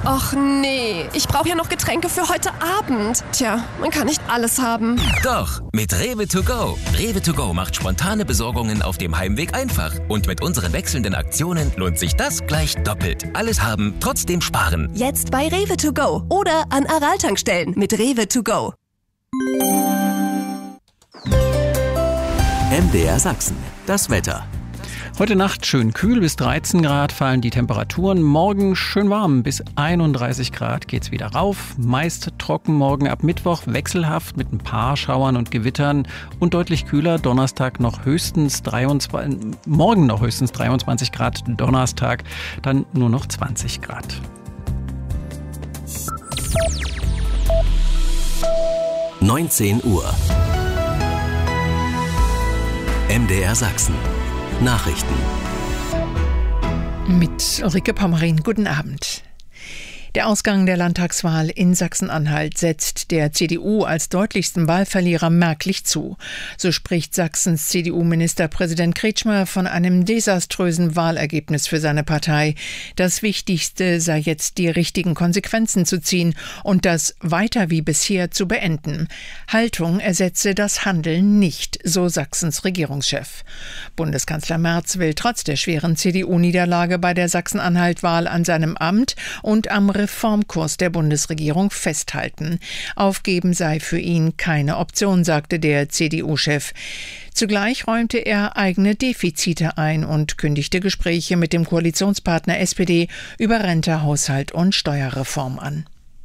Och nee, ich brauche ja noch Getränke für heute Abend. Tja, man kann nicht alles haben. Doch, mit Rewe to go. Rewe to go macht spontane Besorgungen auf dem Heimweg einfach. Und mit unseren wechselnden Aktionen lohnt sich das gleich doppelt. Alles haben, trotzdem sparen. Jetzt bei Rewe to go oder an Aral-Tankstellen mit Rewe to go. MDR Sachsen, das Wetter. Heute Nacht schön kühl, bis 13 Grad fallen die Temperaturen. Morgen schön warm, bis 31 Grad geht's wieder rauf. Meist trocken morgen ab Mittwoch, wechselhaft mit ein paar Schauern und Gewittern und deutlich kühler. Donnerstag noch höchstens 23, morgen noch höchstens 23 Grad, Donnerstag dann nur noch 20 Grad. (19 Uhr) MDR Sachsen. Nachrichten. Mit Ulrike Pommerin, guten Abend. Der Ausgang der Landtagswahl in Sachsen-Anhalt setzt der CDU als deutlichstem Wahlverlierer merklich zu. So spricht Sachsens CDU-Ministerpräsident Kretschmer von einem desaströsen Wahlergebnis für seine Partei. Das Wichtigste sei jetzt, die richtigen Konsequenzen zu ziehen und das weiter wie bisher zu beenden. Haltung ersetze das Handeln nicht, so Sachsens Regierungschef. Bundeskanzler Merz will trotz der schweren CDU-Niederlage bei der Sachsen-Anhalt-Wahl an seinem Amt und am Reformkurs der Bundesregierung festhalten. Aufgeben sei für ihn keine Option, sagte der CDU-Chef. Zugleich räumte er eigene Defizite ein und kündigte Gespräche mit dem Koalitionspartner SPD über Rente, Haushalt und Steuerreform an.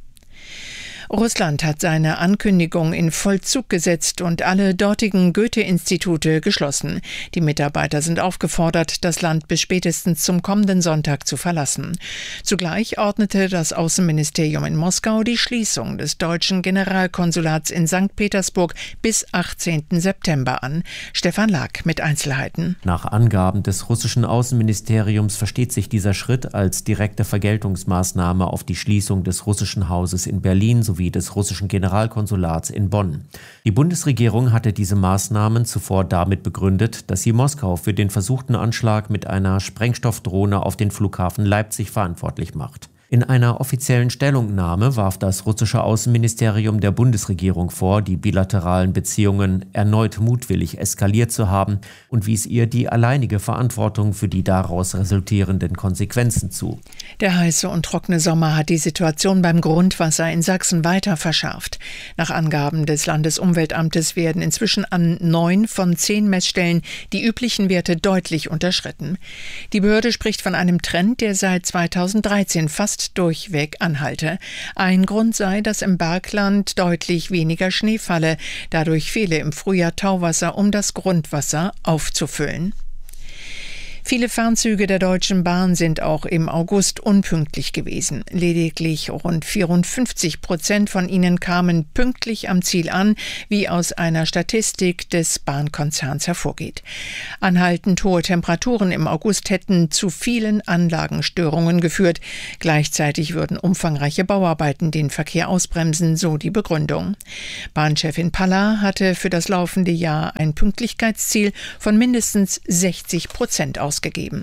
Russland hat seine Ankündigung in Vollzug gesetzt und alle dortigen Goethe-Institute geschlossen. Die Mitarbeiter sind aufgefordert, das Land bis spätestens zum kommenden Sonntag zu verlassen. Zugleich ordnete das Außenministerium in Moskau die Schließung des deutschen Generalkonsulats in St. Petersburg bis 18. September an. Stefan Lag mit Einzelheiten. Nach Angaben des russischen Außenministeriums versteht sich dieser Schritt als direkte Vergeltungsmaßnahme auf die Schließung des russischen Hauses in Berlin sowie des russischen Generalkonsulats in Bonn. Die Bundesregierung hatte diese Maßnahmen zuvor damit begründet, dass sie Moskau für den versuchten Anschlag mit einer Sprengstoffdrohne auf den Flughafen Leipzig verantwortlich macht. In einer offiziellen Stellungnahme warf das russische Außenministerium der Bundesregierung vor, die bilateralen Beziehungen erneut mutwillig eskaliert zu haben und wies ihr die alleinige Verantwortung für die daraus resultierenden Konsequenzen zu. Der heiße und trockene Sommer hat die Situation beim Grundwasser in Sachsen weiter verschärft. Nach Angaben des Landesumweltamtes werden inzwischen an 9 von 10 Messstellen die üblichen Werte deutlich unterschritten. Die Behörde spricht von einem Trend, der seit 2013 fast durchweg anhalte. Ein Grund sei, dass im Bergland deutlich weniger Schnee falle. Dadurch fehle im Frühjahr Tauwasser, um das Grundwasser aufzufüllen. Viele Fernzüge der Deutschen Bahn sind auch im August unpünktlich gewesen. Lediglich rund 54% von ihnen kamen pünktlich am Ziel an, wie aus einer Statistik des Bahnkonzerns hervorgeht. Anhaltend hohe Temperaturen im August hätten zu vielen Anlagenstörungen geführt. Gleichzeitig würden umfangreiche Bauarbeiten den Verkehr ausbremsen, so die Begründung. Bahnchefin Palla hatte für das laufende Jahr ein Pünktlichkeitsziel von mindestens 60% ausgegeben.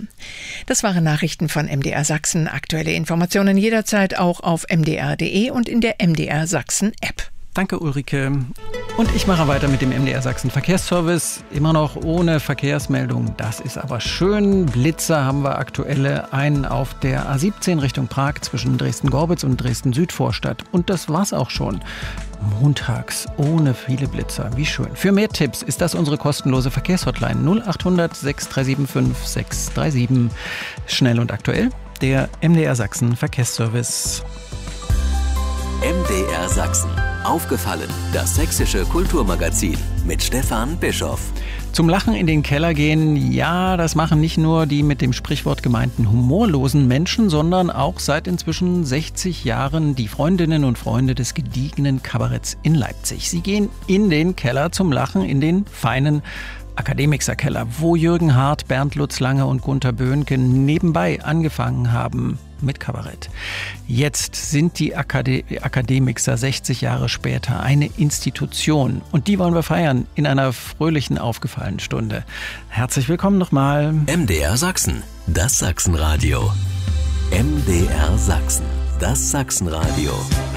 Das waren Nachrichten von MDR Sachsen. Aktuelle Informationen jederzeit auch auf mdr.de und in der MDR Sachsen App. Danke, Ulrike. Und ich mache weiter mit dem MDR Sachsen Verkehrsservice. Immer noch ohne Verkehrsmeldung. Das ist aber schön. Blitzer haben wir aktuelle. Einen auf der A17 Richtung Prag zwischen Dresden-Gorbitz und Dresden-Südvorstadt. Und das war's auch schon. Montags ohne viele Blitzer. Wie schön. Für mehr Tipps ist das unsere kostenlose Verkehrshotline 0800 6375 637. Schnell und aktuell. Der MDR Sachsen Verkehrsservice. MDR Sachsen. Aufgefallen, das sächsische Kulturmagazin mit Stefan Bischoff. Zum Lachen in den Keller gehen, ja, das machen nicht nur die mit dem Sprichwort gemeinten humorlosen Menschen, sondern auch seit inzwischen 60 Jahren die Freundinnen und Freunde des gediegenen Kabaretts in Leipzig. Sie gehen in den Keller zum Lachen, in den feinen Akademikserkeller, wo Jürgen Hart, Bernd Lutz Lange und Gunter Böhnke nebenbei angefangen haben mit Kabarett. Jetzt sind die Akademikser 60 Jahre später eine Institution und die wollen wir feiern in einer fröhlichen, aufgefallenen Stunde. Herzlich willkommen nochmal. MDR Sachsen, das Sachsenradio. MDR Sachsen. Das Sachsenradio.